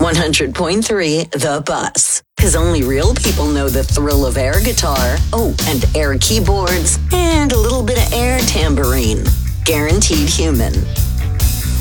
100.3 The Bus. Because only real people know the thrill of air guitar. Oh, and air keyboards. And a little bit of air tambourine. Guaranteed Human.